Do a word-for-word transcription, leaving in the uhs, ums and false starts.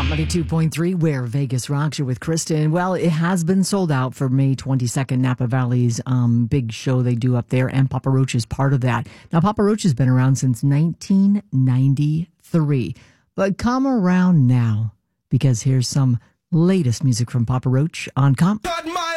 Comp ninety-two point three, where Vegas rocks you with Kristen. Well, it has been sold out for May twenty-second, Napa Valley's um, big show they do up there, and Papa Roach is part of that. Now, Papa Roach has been around since nineteen ninety-three, but come around now, because here's some latest music from Papa Roach on Comp. Got my